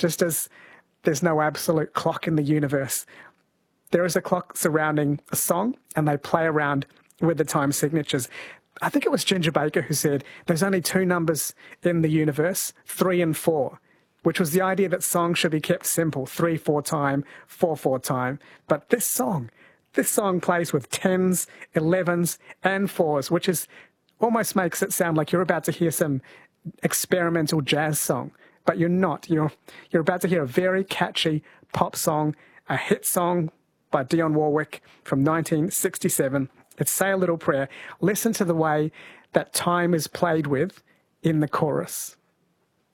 Just as there's no absolute clock in the universe, there is a clock surrounding a song, and they play around with the time signatures. I think it was Ginger Baker who said there's only two numbers in the universe, 3 and 4, which was the idea that songs should be kept simple, 3/4 time, 4/4 time. But this song plays with 10s, 11s, and 4s, which is almost makes it sound like you're about to hear some experimental jazz song, but you're not. You're about to hear a very catchy pop song, a hit song by Dionne Warwick from 1967. It's Say a Little Prayer. Listen to the way that time is played with in the chorus.